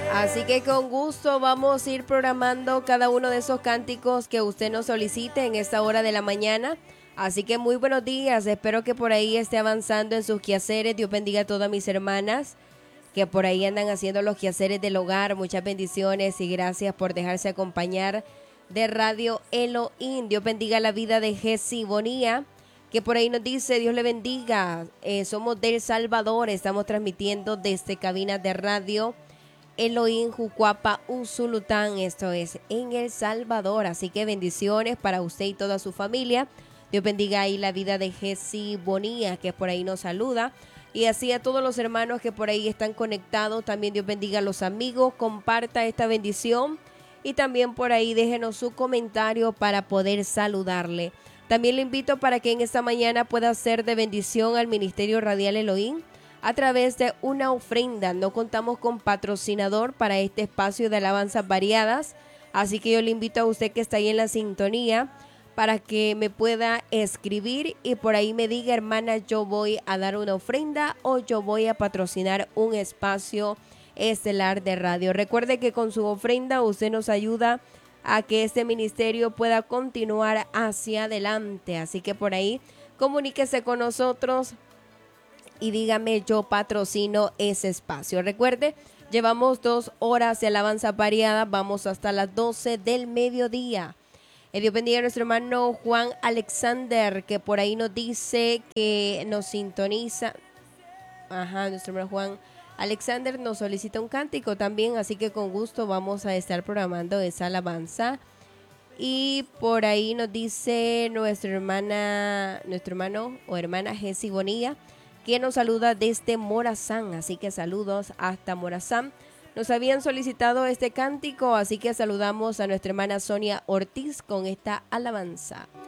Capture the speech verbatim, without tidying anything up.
Así que con gusto vamos a ir programando cada uno de esos cánticos que usted nos solicite en esta hora de la mañana. Así que muy buenos días, espero que por ahí esté avanzando en sus quehaceres. Dios bendiga a todas mis hermanas que por ahí andan haciendo los quehaceres del hogar. Muchas bendiciones y gracias por dejarse acompañar de Radio Elohim. Dios bendiga la vida de Jessy Bonilla, que por ahí nos dice, Dios le bendiga. Eh, somos de El Salvador, estamos transmitiendo desde cabinas de radio Elohim Jucuapa Usulután, esto es en El Salvador. Así que bendiciones para usted y toda su familia. Dios bendiga ahí la vida de Jessy Bonilla, que por ahí nos saluda. Y así a todos los hermanos que por ahí están conectados. También Dios bendiga a los amigos. Comparta esta bendición. Y también por ahí déjenos su comentario para poder saludarle. También le invito para que en esta mañana pueda ser de bendición al Ministerio Radial Elohim a través de una ofrenda. No contamos con patrocinador para este espacio de alabanzas variadas. Así que yo le invito a usted que está ahí en la sintonía para que me pueda escribir y por ahí me diga, hermana, yo voy a dar una ofrenda o yo voy a patrocinar un espacio estelar de radio. Recuerde que con su ofrenda usted nos ayuda a que este ministerio pueda continuar hacia adelante. Así que por ahí comuníquese con nosotros y dígame, yo patrocino ese espacio. Recuerde, llevamos dos horas de alabanza variada, vamos hasta las doce del mediodía. Eh, Dios bendiga a nuestro hermano Juan Alexander, que por ahí nos dice que nos sintoniza. Ajá, nuestro hermano Juan Alexander nos solicita un cántico también, así que con gusto vamos a estar programando esa alabanza. Y por ahí nos dice nuestra hermana, nuestro hermano o hermana Jessy Bonilla, que nos saluda desde Morazán, así que saludos hasta Morazán. Nos habían solicitado este cántico, así que saludamos a nuestra hermana Sonia Ortiz con esta alabanza.